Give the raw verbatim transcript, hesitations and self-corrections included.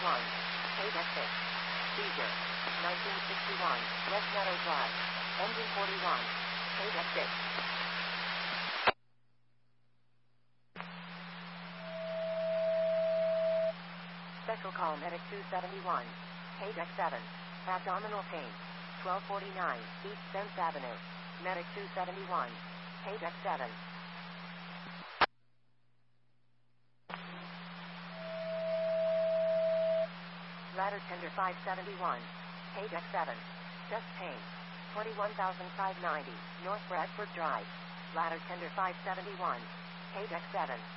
one. Paydeck six. Seizure. nineteen sixty-one. West Meadow Drive. Engine forty-one. Paydeck six. Special call Medic two seventy-one. Paydeck seven. Abdominal pain. twelve forty-nine. East Spence Avenue. Medic two seventy-one. Paydeck seven. Ladder tender five seventy-one. Paydeck seven. Chest pain. twenty-one thousand five hundred ninety. North Bradford Drive. Ladder tender five seventy-one. Paydeck seven.